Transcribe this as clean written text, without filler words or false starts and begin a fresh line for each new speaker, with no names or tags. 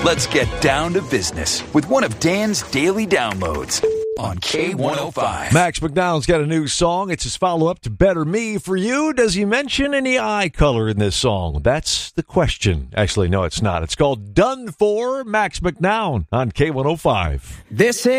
Let's get down to business with one of Dan's daily downloads on K105.
Max McDowell's got a new song. It's his follow-up to Better Me For You. Does he mention any eye color in this song? That's the question. Actually, no, it's not. It's called Done For. Max McDowell on K105.
This